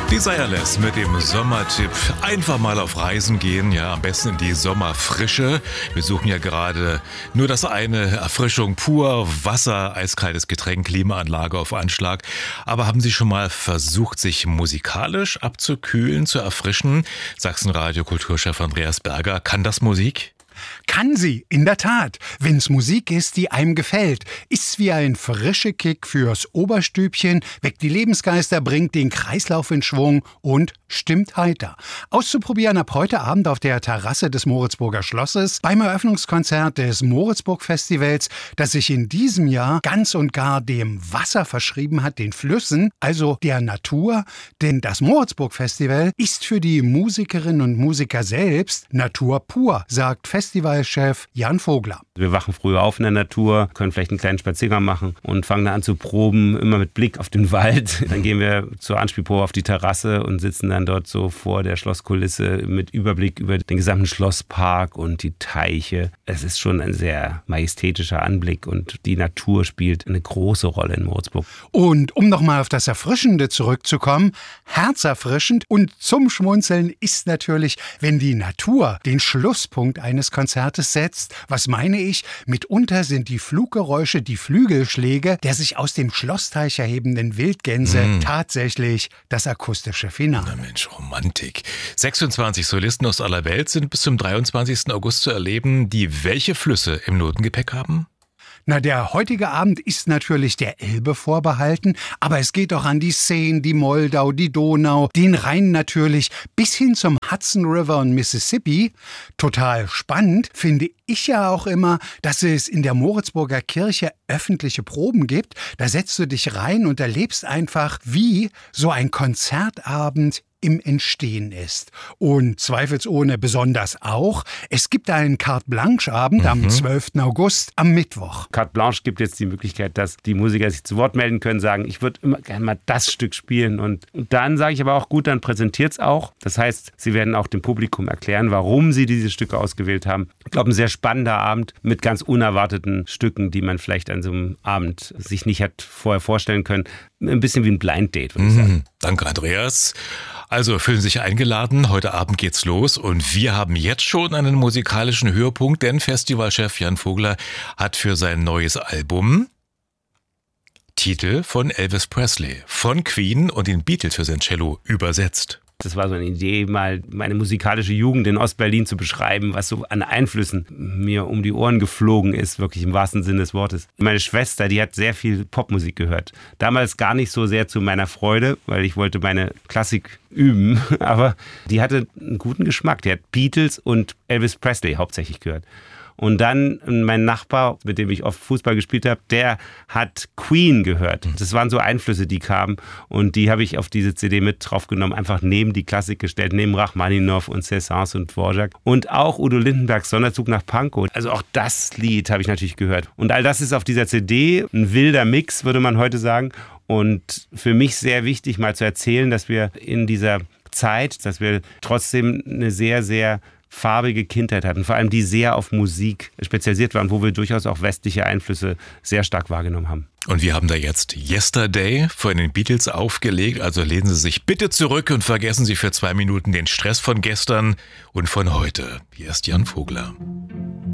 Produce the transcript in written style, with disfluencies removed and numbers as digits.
Die Wireless mit dem Sommertipp. Einfach mal auf Reisen gehen, ja, am besten in die Sommerfrische. Wir suchen ja gerade nur das eine, Erfrischung pur, Wasser, eiskaltes Getränk, Klimaanlage auf Anschlag. Aber haben Sie schon mal versucht, sich musikalisch abzukühlen, zu erfrischen? Sachsen-Radio-Kulturchef Andreas Berger, kann das Musik? Kann sie, in der Tat. Wenn's Musik ist, die einem gefällt. Ist's wie ein frischer Kick fürs Oberstübchen, weckt die Lebensgeister, bringt den Kreislauf in Schwung und stimmt heiter. Auszuprobieren ab heute Abend auf der Terrasse des Moritzburger Schlosses beim Eröffnungskonzert des Moritzburg-Festivals, das sich in diesem Jahr ganz und gar dem Wasser verschrieben hat, den Flüssen, also der Natur. Denn das Moritzburg-Festival ist für die Musikerinnen und Musiker selbst Natur pur, sagt Festivalchef Jan Vogler. Wir wachen früh auf in der Natur, können vielleicht einen kleinen Spaziergang machen und fangen dann an zu proben, immer mit Blick auf den Wald. Dann gehen wir zur Anspielprobe auf die Terrasse und sitzen dann dort so vor der Schlosskulisse mit Überblick über den gesamten Schlosspark und die Teiche. Es ist schon ein sehr majestätischer Anblick und die Natur spielt eine große Rolle in Moritzburg. Und um nochmal auf das Erfrischende zurückzukommen, herzerfrischend und zum Schmunzeln ist natürlich, wenn die Natur den Schlusspunkt eines Konzertes setzt. Was meine ich? Mitunter sind die Fluggeräusche, die Flügelschläge der sich aus dem Schlossteich erhebenden Wildgänse tatsächlich das akustische Finale. Na Mensch, Romantik. 26 Solisten aus aller Welt sind bis zum 23. August zu erleben, die welche Flüsse im Notengepäck haben? Na, der heutige Abend ist natürlich der Elbe vorbehalten, aber es geht auch an die Seine, die Moldau, die Donau, den Rhein natürlich, bis hin zum Hudson River und Mississippi. Total spannend finde ich ja auch immer, dass es in der Moritzburger Kirche öffentliche Proben gibt. Da setzt du dich rein und erlebst einfach, wie so ein Konzertabend im Entstehen ist. Und zweifelsohne besonders auch, es gibt einen Carte-Blanche-Abend am 12. August, am Mittwoch. Carte Blanche gibt jetzt die Möglichkeit, dass die Musiker sich zu Wort melden können, sagen, ich würde immer gerne mal das Stück spielen. Und dann sage ich aber auch, gut, dann präsentiert es auch. Das heißt, sie werden auch dem Publikum erklären, warum sie diese Stücke ausgewählt haben. Ich glaube, ein sehr spannender Abend mit ganz unerwarteten Stücken, die man vielleicht an so einem Abend sich nicht hat vorher vorstellen können. Ein bisschen wie ein Blind Date, würde ich sagen. Danke, Andreas. Also fühlen Sie sich eingeladen, heute Abend geht's los und wir haben jetzt schon einen musikalischen Höhepunkt, denn Festivalchef Jan Vogler hat für sein neues Album Titel von Elvis Presley, von Queen und den Beatles für sein Cello übersetzt. Das war so eine Idee, mal meine musikalische Jugend in Ostberlin zu beschreiben, was so an Einflüssen mir um die Ohren geflogen ist, wirklich im wahrsten Sinne des Wortes. Meine Schwester, die hat sehr viel Popmusik gehört. Damals gar nicht so sehr zu meiner Freude, weil ich wollte meine Klassik üben, aber die hatte einen guten Geschmack. Die hat Beatles und Elvis Presley hauptsächlich gehört. Und dann mein Nachbar, mit dem ich oft Fußball gespielt habe, der hat Queen gehört. Das waren so Einflüsse, die kamen und die habe ich auf diese CD mit draufgenommen, einfach neben die Klassik gestellt, neben Rachmaninow und César und Dvorak und auch Udo Lindenbergs Sonderzug nach Pankow. Also auch das Lied habe ich natürlich gehört. Und all das ist auf dieser CD ein wilder Mix, würde man heute sagen. Und für mich sehr wichtig, mal zu erzählen, dass wir in dieser Zeit, dass wir trotzdem eine sehr, sehr farbige Kindheit hatten, vor allem die sehr auf Musik spezialisiert waren, wo wir durchaus auch westliche Einflüsse sehr stark wahrgenommen haben. Und wir haben da jetzt Yesterday von den Beatles aufgelegt, also lehnen Sie sich bitte zurück und vergessen Sie für 2 Minuten den Stress von gestern und von heute. Hier ist Jan Vogler.